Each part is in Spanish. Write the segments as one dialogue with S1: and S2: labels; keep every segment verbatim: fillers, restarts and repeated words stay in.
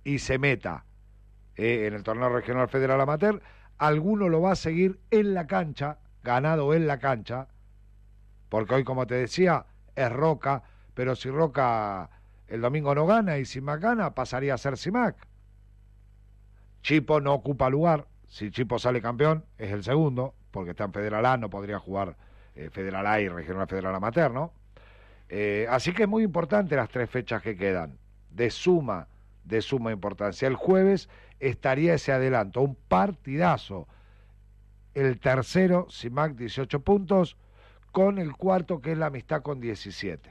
S1: y se meta eh, en el torneo regional federal amateur, alguno lo va a seguir en la cancha, ganado en la cancha, porque hoy, como te decía, es Roca, pero si Roca el domingo no gana y Simac gana, pasaría a ser Simac. Chipo no ocupa lugar, si Chipo sale campeón, es el segundo, porque está en Federal A, no podría jugar eh, Federal A y Regional Federal Amateur, ¿no? Eh, así que es muy importante las tres fechas que quedan, de suma, de suma importancia. El jueves estaría ese adelanto, un partidazo. El tercero, Simac, dieciocho puntos, con el cuarto, que es la Amistad, con diecisiete.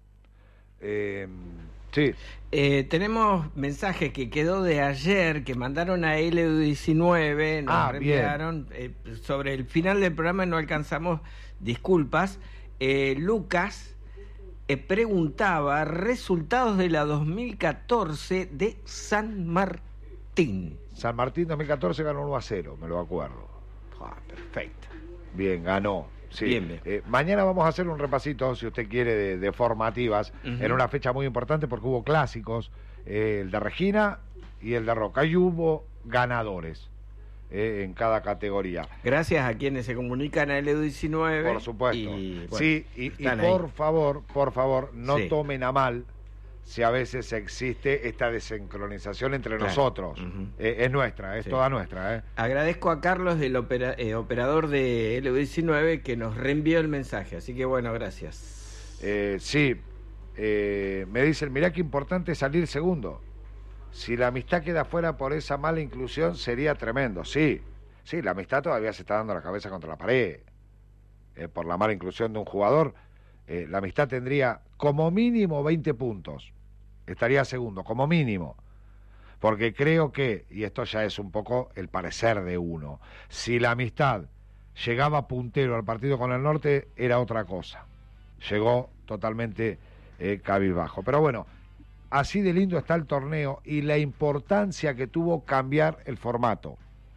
S1: Eh, sí.
S2: Eh, tenemos mensajes que quedó de ayer, que mandaron a L diecinueve, nos
S1: ah,
S2: reenviaron, eh, sobre el final del programa no alcanzamos, disculpas. Eh, Lucas eh, preguntaba resultados de la dos mil catorce de San Martín.
S1: San Martín dos mil catorce ganó uno a cero, me lo acuerdo.
S2: Ah, perfecto.
S1: Bien, ganó. Sí.
S2: Bien, bien.
S1: Eh, mañana vamos a hacer un repasito, si usted quiere, de, de formativas, uh-huh. en una fecha muy importante porque hubo clásicos, eh, el de Regina y el de Roca, y hubo ganadores eh, en cada categoría.
S2: Gracias a quienes se comunican a L diecinueve.
S1: Por supuesto.
S2: Y, bueno,
S1: sí, y, y por ahí. favor, por favor, no sí. tomen a mal si a veces existe esta desincronización entre claro. nosotros. Uh-huh. eh, es nuestra, es sí. toda nuestra. ¿eh?
S2: Agradezco a Carlos, el opera, eh, operador de L diecinueve, que nos reenvió el mensaje. Así que bueno, gracias.
S1: Eh, sí, eh, me dicen, mirá qué importante salir segundo. Si la Amistad queda fuera por esa mala inclusión, sería tremendo. Sí, sí, la Amistad todavía se está dando la cabeza contra la pared. Eh, por la mala inclusión de un jugador, eh, la Amistad tendría como mínimo veinte puntos. Estaría segundo, como mínimo, porque creo que, y esto ya es un poco el parecer de uno, si la Amistad llegaba puntero al partido con el Norte, era otra cosa. Llegó totalmente eh, cabizbajo. Pero bueno, así de lindo está el torneo y la importancia que tuvo cambiar el formato.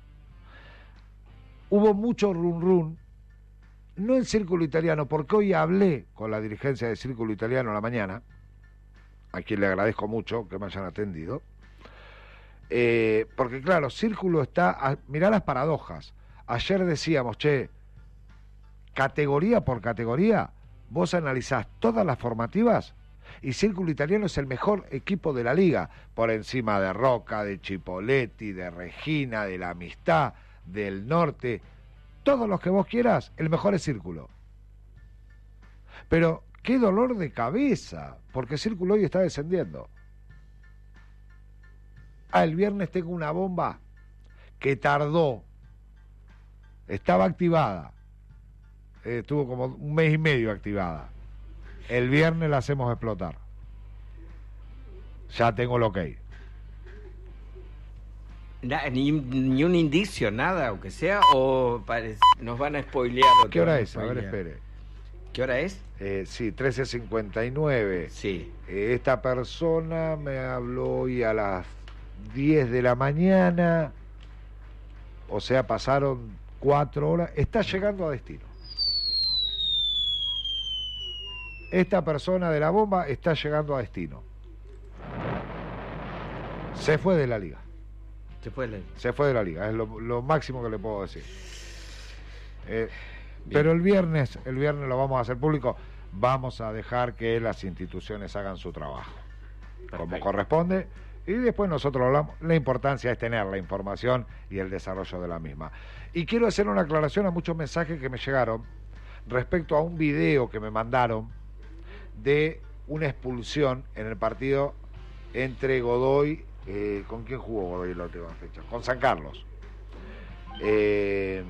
S1: Hubo mucho run run, no en Círculo Italiano, porque hoy hablé con la dirigencia de Círculo Italiano a la mañana, a quien le agradezco mucho que me hayan atendido, eh, porque claro, Círculo está, a, mirá las paradojas. Ayer decíamos, che, categoría por categoría, vos analizás todas las formativas y Círculo Italiano es el mejor equipo de la liga, por encima de Roca, de Chipoletti, de Regina, de la Amistad, del Norte, todos los que vos quieras, el mejor es Círculo. Pero qué dolor de cabeza, porque Círculo hoy está descendiendo. Ah, el viernes tengo una bomba que tardó, estaba activada, eh, estuvo como un mes y medio activada. El viernes la hacemos explotar. Ya tengo el ok.
S2: Na, ni, ni un indicio, nada, aunque sea, o parece, nos van a spoilear.
S1: ¿Qué hora es? A ver, espere.
S2: ¿Qué hora es?
S1: Eh, sí, trece cincuenta y nueve.
S2: Sí.
S1: Eh, esta persona me habló hoy a las diez de la mañana, o sea, pasaron cuatro horas. Está llegando a destino. Esta persona de la bomba está llegando a destino. Se fue de la liga.
S2: Se fue de la liga.
S1: Se fue de la liga, es lo, lo máximo que le puedo decir. Eh, pero el viernes, el viernes lo vamos a hacer público. Vamos a dejar que las instituciones hagan su trabajo Perfecto. como corresponde, y después nosotros hablamos. La importancia es tener la información y el desarrollo de la misma. Y quiero hacer una aclaración a muchos mensajes que me llegaron respecto a un video que me mandaron de una expulsión en el partido entre Godoy, eh, ¿con quién jugó Godoy en la última fecha? Con San Carlos. Eh,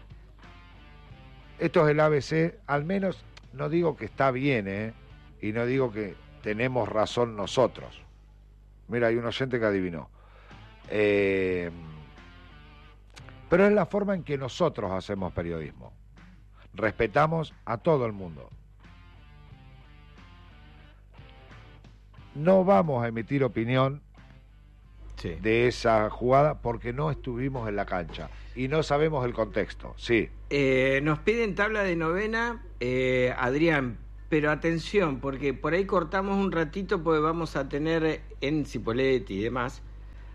S1: esto es el A B C, al menos no digo que está bien, ¿eh? Y no digo que tenemos razón nosotros. Mira, hay un oyente que adivinó. Eh, pero es la forma en que nosotros hacemos periodismo. Respetamos a todo el mundo. No vamos a emitir opinión sí. de esa jugada porque no estuvimos en la cancha y no sabemos el contexto. Sí.
S2: Eh, nos piden tabla de novena, eh, Adrián, pero atención, porque por ahí cortamos un ratito porque vamos a tener en Cipoletti y demás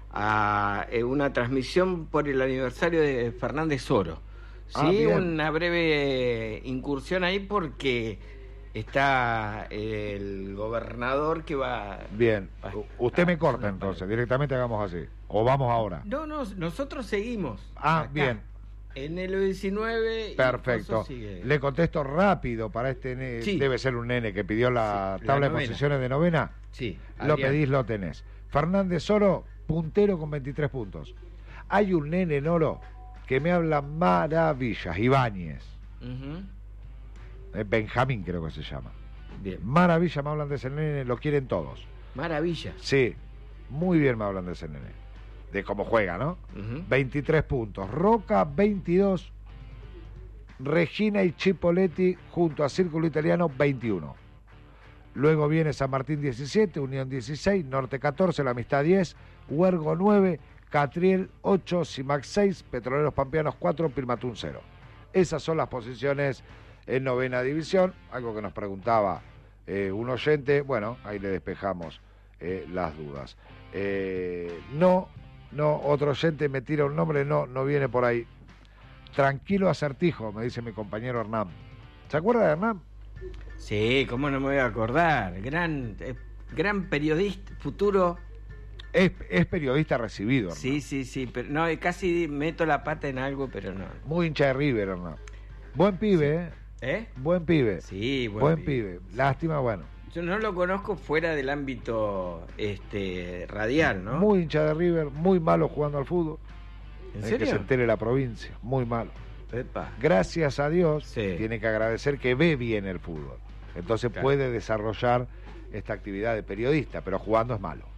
S2: a eh, una transmisión por el aniversario de Fernández Soro. Sí,
S1: ah,
S2: una breve incursión ahí porque está el gobernador que va...
S1: Bien,
S2: va,
S1: usted
S2: a,
S1: me corta entonces, directamente hagamos así. O vamos ahora.
S2: No, no, nosotros seguimos.
S1: Ah,
S2: acá,
S1: bien.
S2: En el diecinueve.
S1: Perfecto. Le contesto rápido para este nene. Sí. Debe ser un nene que pidió la sí, tabla la de posiciones de novena.
S2: Sí.
S1: Lo Adrián. Pedís, lo tenés. Fernández Soro, puntero con veintitrés puntos. Hay un nene, Noro, que me habla maravillas, Ibáñez. Uh-huh. Benjamín creo que se llama.
S2: Bien.
S1: Maravilla me hablan de ese nene, lo quieren todos.
S2: Maravilla.
S1: Sí, muy bien me hablan de ese nene. De cómo juega, ¿no? Uh-huh. veintitrés puntos. Roca, veintidós. Regina y Chipoletti junto a Círculo Italiano, veintiuno. Luego viene San Martín, diecisiete, Unión, dieciséis, Norte, catorce, La Amistad, diez, Huergo, nueve, Catriel, ocho, Simac, seis, Petroleros Pampeanos, cuatro, Pilmatún, cero. Esas son las posiciones en novena división. Algo que nos preguntaba eh, un oyente. Bueno, ahí le despejamos eh, las dudas. Eh, no... No, otro oyente me tira un nombre, no, no viene por ahí. Tranquilo acertijo, me dice mi compañero Hernán. ¿Se acuerda de Hernán?
S2: Sí, cómo no me voy a acordar. Gran, eh, gran periodista, futuro.
S1: Es, es periodista recibido, Hernán.
S2: Sí, sí, sí, pero no, casi meto la pata en algo, pero no.
S1: Muy hincha de River, Hernán. Buen pibe,
S2: sí. ¿eh? ¿Eh?
S1: Buen pibe.
S2: Sí, buen,
S1: buen
S2: pibe.
S1: pibe. Lástima, bueno.
S2: Yo no lo conozco fuera del ámbito este radial, ¿no?
S1: Muy hincha de River, muy malo jugando al fútbol.
S2: ¿En serio?
S1: Que se entere la provincia, muy malo.
S2: Epa.
S1: Gracias a Dios,
S2: sí.
S1: Tiene que agradecer que ve bien el fútbol. Entonces claro. Puede desarrollar esta actividad de periodista, pero jugando es malo.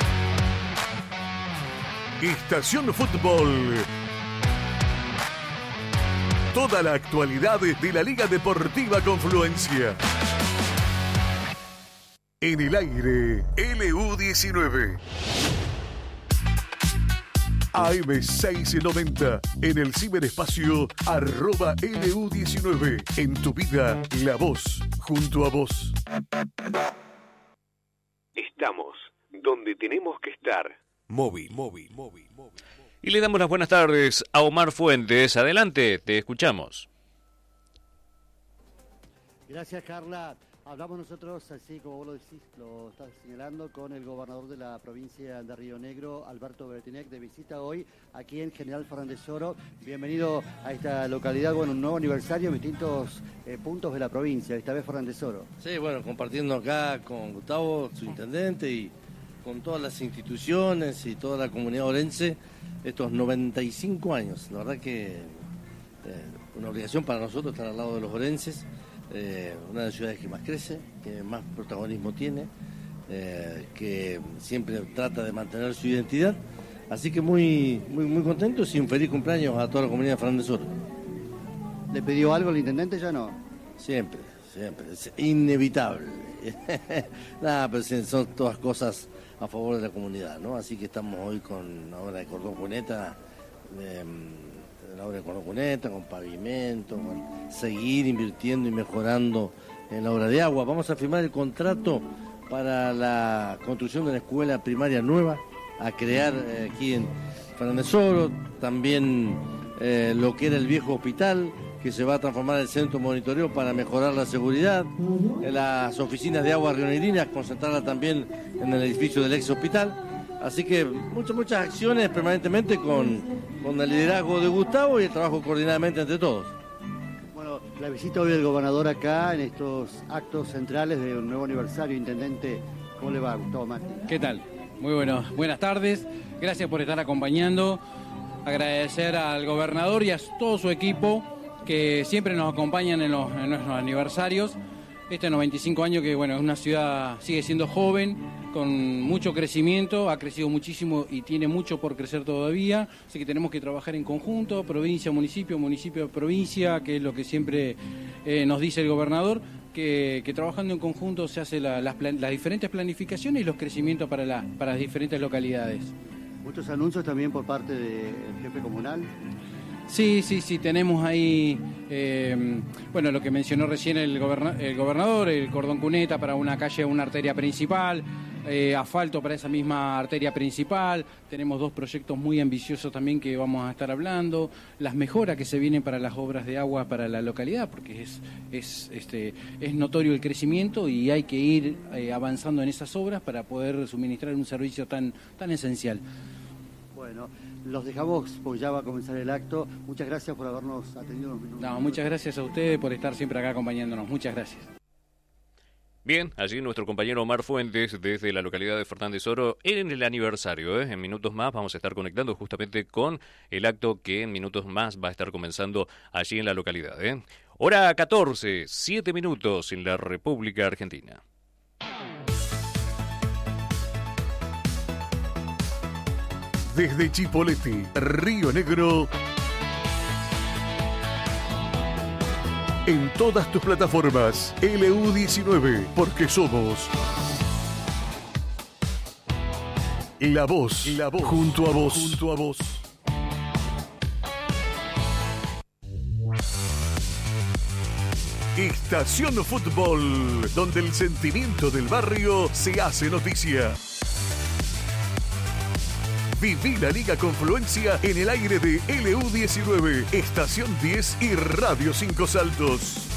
S3: Estación Fútbol. Toda la actualidad de la Liga Deportiva Confluencia. En el aire, L U diecinueve. A M seiscientos noventa, en el ciberespacio, arroba L U diecinueve. En tu vida, la voz, junto a vos. Estamos donde tenemos que estar. Móvil, móvil, móvil, móvil.
S4: Y le damos las buenas tardes a Omar Fuentes. Adelante, te escuchamos.
S5: Gracias, Carla. Hablamos nosotros, así como vos lo decís, lo estás señalando, con el gobernador de la provincia de Río Negro, Alberto Bretinec, de visita hoy aquí en General Fernández Soro. Bienvenido a esta localidad, bueno, un nuevo aniversario en distintos eh, puntos de la provincia, esta vez Fernández Soro.
S6: Sí, bueno, compartiendo acá con Gustavo, su intendente, y con todas las instituciones y toda la comunidad orense, estos noventa y cinco años. La verdad que eh, una obligación para nosotros estar al lado de los orenses. Eh, una de las ciudades que más crece, que más protagonismo tiene, eh, que siempre trata de mantener su identidad, así que muy muy muy contentos y un feliz cumpleaños a toda la comunidad de Fernández Soro.
S5: ¿Le pidió algo el intendente? Ya no.
S6: Siempre, siempre, es inevitable. Nada, pero son todas cosas a favor de la comunidad, ¿no? Así que estamos hoy con la obra de cordón cuneta, eh, la obra de cordón cuneta, con pavimento, con seguir invirtiendo y mejorando en la obra de agua. Vamos a firmar el contrato para la construcción de una escuela primaria nueva a crear eh, aquí en Fernández Soro, también eh, lo que era el viejo hospital, que se va a transformar en centro de monitoreo para mejorar la seguridad, en las oficinas de agua rionegrinas, concentrarla también en el edificio del ex hospital. Así que muchas, muchas acciones permanentemente con, con el liderazgo de Gustavo y el trabajo coordinadamente entre todos.
S5: Bueno, la visita hoy del gobernador acá en estos actos centrales de un nuevo aniversario, intendente, ¿cómo le va, Gustavo Masti?
S7: ¿Qué tal? Muy bueno, buenas tardes, gracias por estar acompañando, agradecer al gobernador y a todo su equipo que siempre nos acompañan en, los, en nuestros aniversarios. Este noventa y cinco años que, bueno, es una ciudad, sigue siendo joven, con mucho crecimiento, ha crecido muchísimo y tiene mucho por crecer todavía, así que tenemos que trabajar en conjunto, provincia, municipio, municipio, provincia, que es lo que siempre eh, nos dice el gobernador, que, que trabajando en conjunto se hacen la, las, plan, las diferentes planificaciones y los crecimientos para, la, para las diferentes localidades.
S5: Muchos anuncios también por parte del jefe comunal.
S7: Sí, sí, sí, tenemos ahí, eh, bueno, lo que mencionó recién el, goberna, el gobernador, el cordón cuneta para una calle, una arteria principal, eh, asfalto para esa misma arteria principal, tenemos dos proyectos muy ambiciosos también que vamos a estar hablando, las mejoras que se vienen para las obras de agua para la localidad, porque es, es, este, es notorio el crecimiento y hay que ir eh, avanzando en esas obras para poder suministrar un servicio tan, tan esencial.
S5: Bueno, los dejamos porque ya va a comenzar el acto. Muchas gracias por habernos atendido unos minutos.
S7: No, muchas gracias a ustedes por estar siempre acá acompañándonos. Muchas gracias.
S4: Bien, allí nuestro compañero Omar Fuentes desde la localidad de Fernández Oro en el aniversario. ¿eh? En minutos más vamos a estar conectando justamente con el acto que en minutos más va a estar comenzando allí en la localidad. ¿eh? Hora catorce, siete minutos en la República Argentina.
S3: Desde Chipoleti, Río Negro, en todas tus plataformas, L U diecinueve, porque somos La Voz, La Voz, junto a vos, junto a vos. Estación Fútbol, donde el sentimiento del barrio se hace noticia. Viví la Liga Confluencia en el aire de L U diecinueve, Estación diez y Radio Cinco Saltos.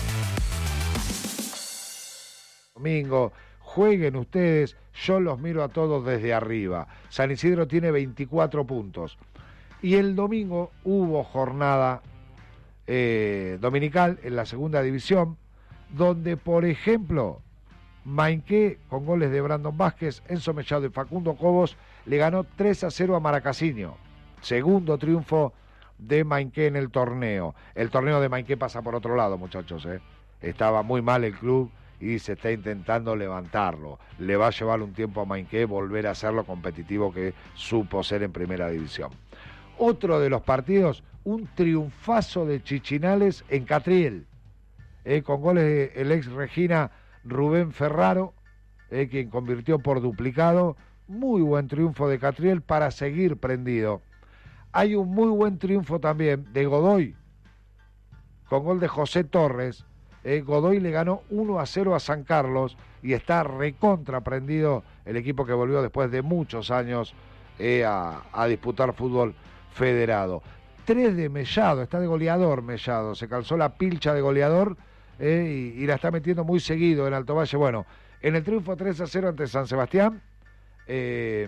S1: Domingo, jueguen ustedes, yo los miro a todos desde arriba. San Isidro tiene veinticuatro puntos. Y el domingo hubo jornada eh, dominical en la segunda división, donde, por ejemplo, Mainqué, con goles de Brandon Vázquez, Enzo Mellado y Facundo Cobos, le ganó tres a cero a Maracasinho. Segundo triunfo de Mainqué en el torneo. El torneo de Mainqué pasa por otro lado, muchachos. ¿eh? Estaba muy mal el club y se está intentando levantarlo. Le va a llevar un tiempo a Mainqué volver a ser lo competitivo que supo ser en primera división. Otro de los partidos, un triunfazo de Chichinales en Catriel, ¿eh? con goles del ex Regina Rubén Ferraro, eh, quien convirtió por duplicado. Muy buen triunfo de Catriel para seguir prendido. Hay un muy buen triunfo también de Godoy, con gol de José Torres. Eh, Godoy le ganó uno a cero a San Carlos y está recontra prendido el equipo que volvió después de muchos años eh, a, a disputar fútbol federado. Tres de Mellado, está de goleador Mellado, se calzó la pilcha de goleador eh, y, y la está metiendo muy seguido en Alto Valle. Bueno, en el triunfo tres a cero ante San Sebastián, Eh,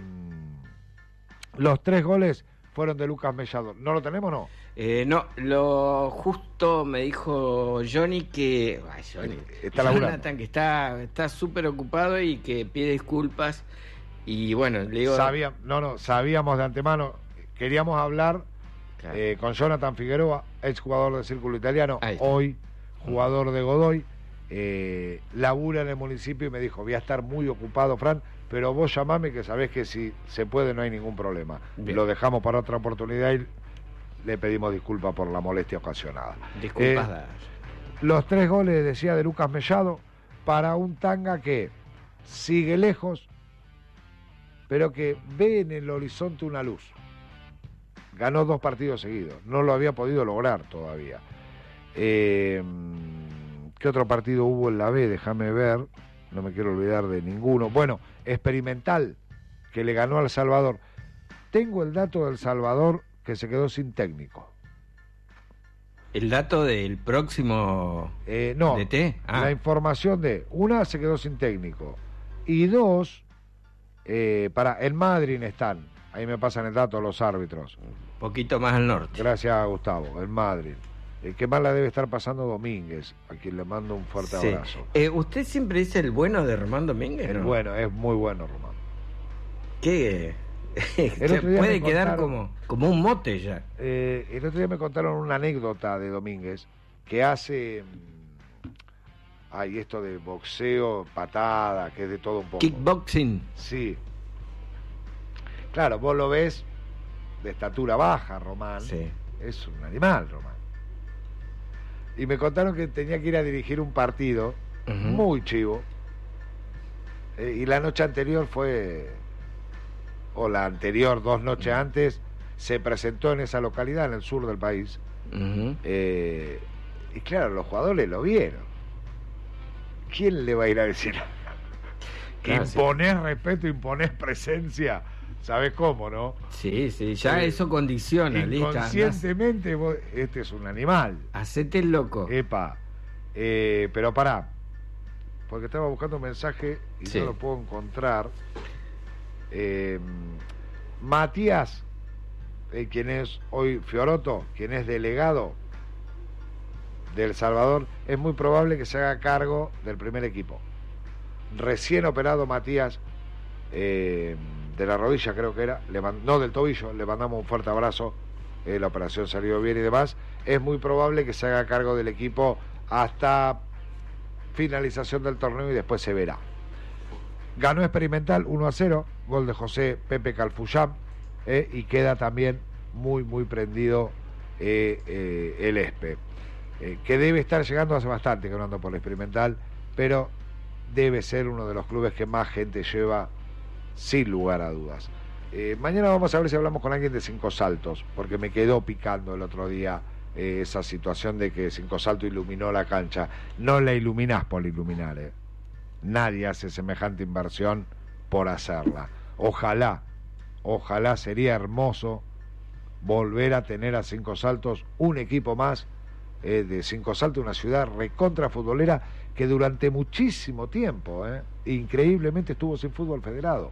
S1: los tres goles fueron de Lucas Mellado. ¿No lo tenemos o no?
S2: Eh, no, lo justo me dijo Johnny que... Ay, Johnny.
S1: Está laburando.
S2: Jonathan, que está está súper ocupado y que pide disculpas. Y bueno, le digo...
S1: Sabía, no, no, sabíamos de antemano. Queríamos hablar claro. eh, con Jonathan Figueroa, ex jugador del Círculo Italiano, hoy jugador de Godoy. Eh, labura en el municipio y me dijo, voy a estar muy ocupado, Fran, pero vos llamame que sabés que si se puede no hay ningún problema. Bien. Lo dejamos para otra oportunidad y le pedimos disculpas por la molestia ocasionada.
S2: Disculpas.
S1: Eh, los tres goles, decía, de Lucas Mellado para un Tanga que sigue lejos, pero que ve en el horizonte una luz. Ganó dos partidos seguidos, no lo había podido lograr todavía. Eh... ¿Qué otro partido hubo en la B? Déjame ver, no me quiero olvidar de ninguno. Bueno, Experimental, que le ganó al Salvador. Tengo el dato del Salvador que se quedó sin técnico.
S2: ¿El dato del próximo
S1: eh, no,
S2: D T? Ah.
S1: La información de, una, se quedó sin técnico. Y dos, eh, para, en Madrid están, ahí me pasan el dato los árbitros.
S2: Un poquito más al norte.
S1: Gracias, Gustavo, en Madrid. El que más la debe estar pasando Domínguez, a quien le mando un fuerte
S2: sí.
S1: abrazo.
S2: Eh, ¿Usted siempre dice el bueno de Román Domínguez?
S1: El
S2: ¿no?
S1: bueno, es muy bueno, Román.
S2: ¿Qué? Puede quedar como, como un mote ya.
S1: Eh, el otro día me contaron una anécdota de Domínguez que hace... Ay, esto de boxeo, patada, que es de todo un poco.
S2: Kickboxing.
S1: Sí. Claro, vos lo ves de estatura baja, Román.
S2: Sí.
S1: Es un animal, Román. Y me contaron que tenía que ir a dirigir un partido uh-huh. muy chivo. Eh, y la noche anterior fue, o la anterior, dos noches uh-huh. antes, se presentó en esa localidad, en el sur del país. Uh-huh. Eh, y claro, los jugadores lo vieron. ¿Quién le va a ir a decir?
S2: Claro,
S1: imponés sí. respeto, imponés presencia. ¿Sabés cómo, no?
S2: Sí, sí, ya eh, eso condiciona.
S1: Inconscientemente, listo, vos, este es un animal.
S2: Hacete el loco.
S1: Epa. Eh, pero pará, porque estaba buscando un mensaje y
S2: sí.
S1: no lo puedo encontrar. Eh, Matías, eh, quien es hoy Fioroto, quien es delegado de El Salvador, es muy probable que se haga cargo del primer equipo. Recién operado Matías eh, de la rodilla, creo que era, le mand- no del tobillo, le mandamos un fuerte abrazo, eh, la operación salió bien y demás. Es muy probable que se haga cargo del equipo hasta finalización del torneo y después se verá. Ganó Experimental uno a cero, gol de José Pepe Calfuyán, eh, y queda también muy muy prendido eh, eh, el Espe, eh, que debe estar llegando hace bastante ganando por el Experimental, pero debe ser uno de los clubes que más gente lleva sin lugar a dudas. Eh, mañana vamos a ver si hablamos con alguien de Cinco Saltos, porque me quedó picando el otro día eh, esa situación de que Cinco Saltos iluminó la cancha. No la iluminás por iluminar, eh. Nadie hace semejante inversión por hacerla. Ojalá, ojalá, sería hermoso volver a tener a Cinco Saltos un equipo más eh, de Cinco Saltos, una ciudad recontra futbolera que durante muchísimo tiempo, eh, increíblemente estuvo sin fútbol federado.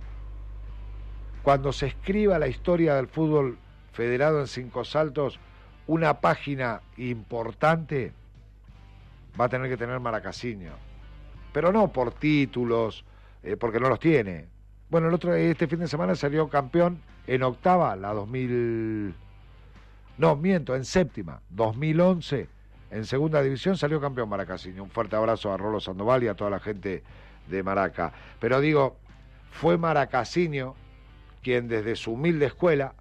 S1: Cuando se escriba la historia del fútbol federado en Cinco Saltos, una página importante va a tener que tener Maracasinho. Pero no por títulos, eh, porque no los tiene. Bueno, el otro este fin de semana salió campeón en octava, la dos mil... No, miento, en séptima, dos mil once, en segunda división salió campeón Maracasinho. Un fuerte abrazo a Rolo Sandoval y a toda la gente de Maraca. Pero digo, fue Maracasinho quien desde su humilde escuela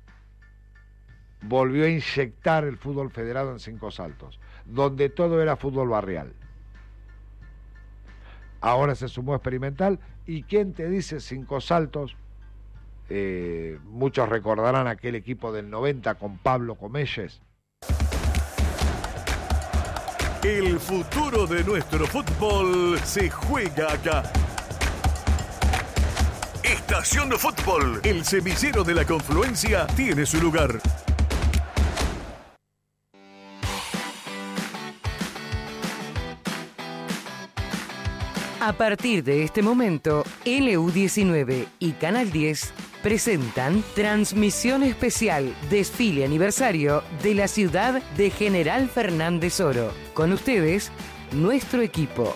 S1: volvió a inyectar el fútbol federado en Cinco Saltos, donde todo era fútbol barrial. Ahora se sumó Experimental, y ¿quién te dice Cinco Saltos? Eh, muchos recordarán aquel equipo del noventa con Pablo Comelles.
S3: El futuro de nuestro fútbol se juega acá. Estación de Fútbol, el semillero de la confluencia, tiene su lugar.
S8: A partir de este momento, L U diecinueve y Canal diez presentan transmisión especial Desfile Aniversario de la ciudad de General Fernández Oro. Con ustedes, nuestro equipo.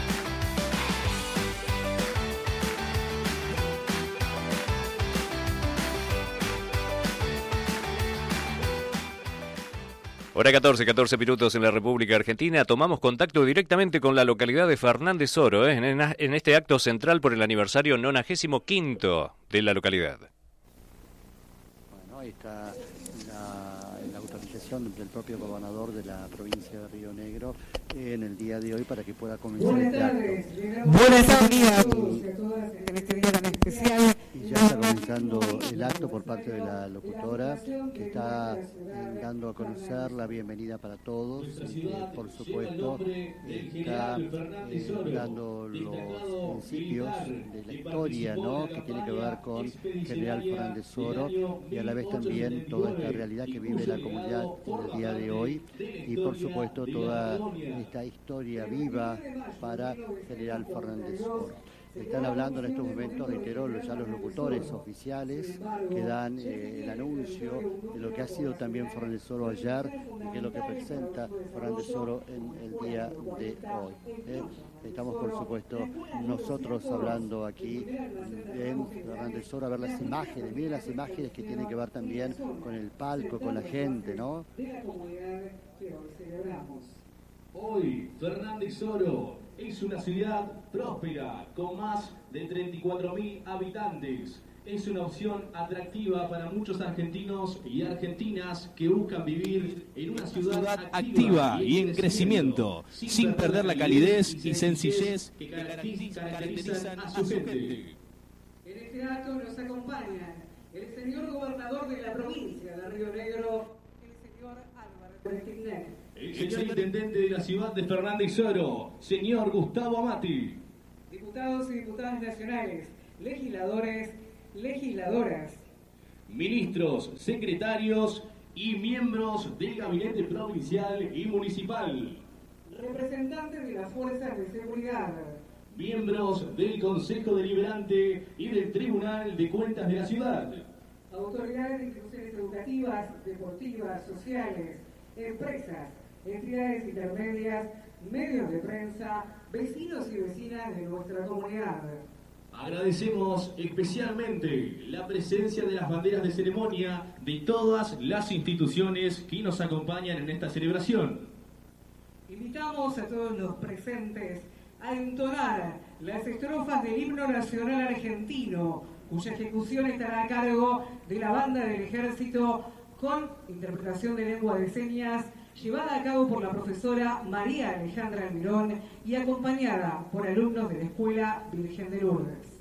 S4: Hora catorce, catorce minutos en la República Argentina. Tomamos contacto directamente con la localidad de Fernández Oro, ¿eh? en, en este acto central por el aniversario nonagésimo quinto de la localidad.
S5: Bueno, ahí está la, la autorización del propio gobernador de la provincia de Río Negro en el día de hoy para que pueda comenzar
S9: Buenas
S5: este
S9: tardes.
S5: acto.
S9: Buenas tardes a todos y a todas en este día tan especial.
S5: Y ya está comenzando el acto por parte de la locutora, que está eh, dando a conocer la bienvenida para todos. Eh, por supuesto, eh, está eh, dando los principios de la historia, ¿no?, que tiene que ver con General Fernández Oro, y a la vez también toda esta realidad que vive la comunidad en el día de hoy, y por supuesto toda esta historia viva para General Fernández Oro. Están hablando en estos momentos, reitero, ya los locutores oficiales que dan eh, el anuncio de lo que ha sido también Fernández Oro ayer y que es lo que presenta Fernández Oro en el día de hoy. ¿eh? Estamos, por supuesto, nosotros hablando aquí en Fernández Oro, a ver las imágenes, miren las imágenes que tienen que ver también con el palco, con la gente, ¿no?
S10: Hoy, Fernández Oro es una ciudad próspera con más de treinta y cuatro mil habitantes. Es una opción atractiva para muchos argentinos y argentinas que buscan vivir en una ciudad, ciudad activa, activa y en crecimiento, sin, sin perder la calidez y sencillez que caracterizan a su gente.
S9: En este acto nos acompañan el señor gobernador de la provincia de Río Negro, el señor Álvaro Bertignet.
S10: El señor intendente de la ciudad de Fernández Oro, señor Gustavo Amati.
S9: diputados y diputadas nacionales, legisladores, legisladoras,
S10: ministros, secretarios y miembros del gabinete provincial y municipal,
S9: representantes de las fuerzas de seguridad,
S10: miembros del Consejo Deliberante y del Tribunal de Cuentas de la Ciudad,
S9: autoridades de instituciones educativas, deportivas, sociales, empresas, entidades intermedias, medios de prensa, vecinos y vecinas de nuestra comunidad.
S10: Agradecemos especialmente la presencia de las banderas de ceremonia de todas las instituciones que nos acompañan en esta celebración.
S9: Invitamos a todos los presentes a entonar las estrofas del himno nacional argentino, cuya ejecución estará a cargo de la banda del Ejército con interpretación de lengua de señas, llevada a cabo por la profesora María Alejandra Almirón y acompañada por alumnos de la Escuela Virgen de Lourdes.